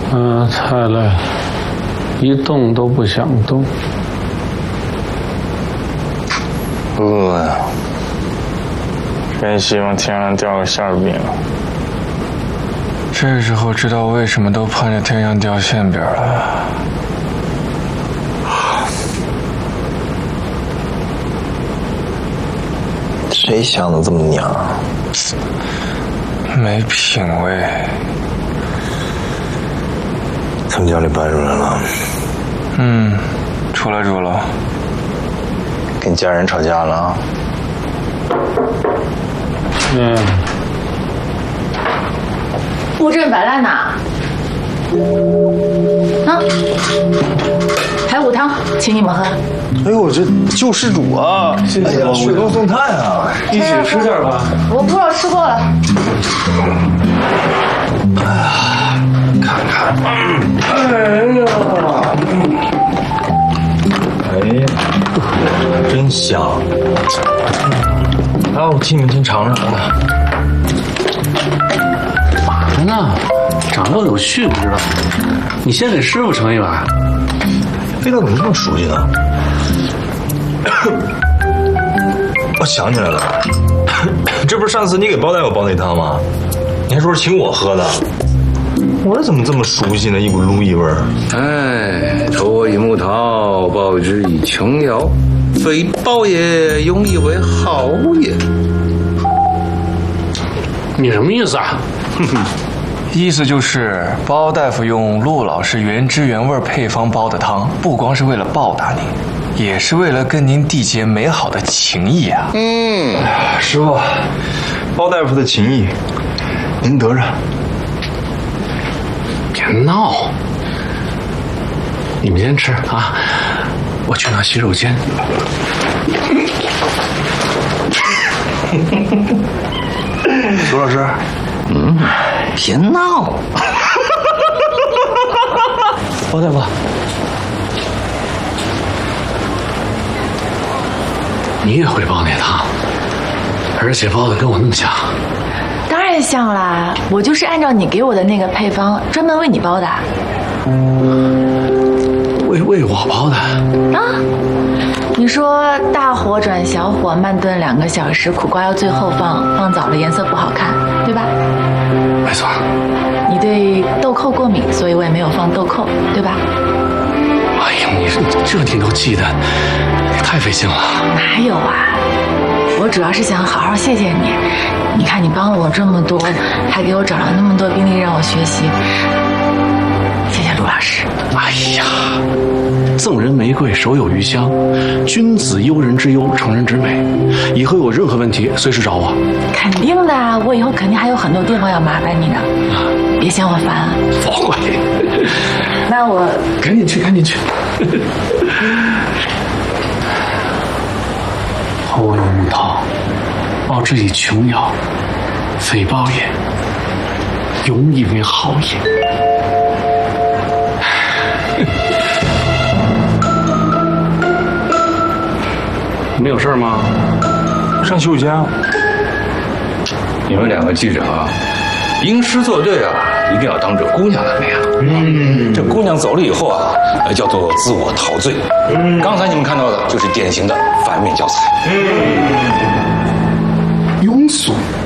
太累了，一动都不想动。 饿呀！真希望天上掉个馅饼。这时候知道为什么都盼着天上掉馅饼了。 谁想的这么娘？ 没品位。 从家里搬出来了？ 出来住了。 跟家人吵架了啊？ 布阵摆烂呐！排骨汤，请你们喝。 哎呦，这救世主啊！谢谢啊，雪中送炭啊！ 一起吃点吧。 我不知道吃过了。 看看，真香！来，我替你们先尝尝啊。 完了，长肉有序不知道。你先给师傅盛一碗。 味道怎么这么熟悉呢？我想起来了，这不是上次你给包大夫煲那汤吗？你还说是请我喝的，我这怎么这么熟悉呢？一股鹿意味儿。 哎，托以木桃，报之以琼瑶，非报也，永以为好也。 你什么意思啊？ 意思就是包大夫用陆老师原汁原味配方煲的汤，不光是为了报答您，也是为了跟您缔结美好的情谊啊。 师傅，包大夫的情谊，您得着。 别闹！你们先吃啊，我去拿洗手间。 苏老师， 别闹！ 包大夫，你也会煲那汤，而且煲的跟我那么像。 当然像啦，我就是按照你给我的那个配方专门为你煲的。 为我煲的啊？你说大火转小火，慢炖2个小时，苦瓜要最后放，放早了颜色不好看，对吧？ 没错。 你对豆蔻过敏，所以我也没有放豆蔻，对吧？ 哎呀，你这你都记得，也太费心了。 哪有啊？我主要是想好好谢谢你。你看你帮了我这么多，还给我找了那么多病例让我学习，谢谢陆老师。 哎呀，赠人玫瑰，手有余香。君子忧人之忧，成人之美。以后有任何问题，随时找我。 肯定的，我以后肯定还有很多地方要麻烦你的，别嫌我烦啊。 不会。 那我赶紧去，赶紧去。后有木桃，报之以琼瑶，非报也，永以为好也。没有事吗？ 上洗手间啊。 你们2个记着啊，吟诗作对啊，一定要当着姑娘的面啊。这姑娘走了以后啊，叫做自我陶醉。刚才你们看到的就是典型的反面教材。 庸俗。